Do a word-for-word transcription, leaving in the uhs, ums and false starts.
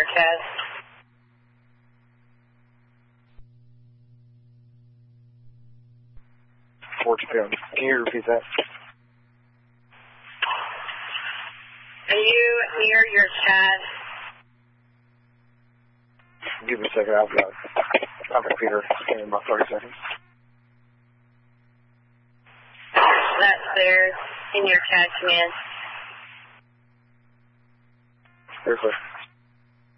your CAD. four Japan. Can you repeat that? Are you near your CAD? Give me a second. I've got my computer in about thirty seconds. That's there in your CAD command. Very clear.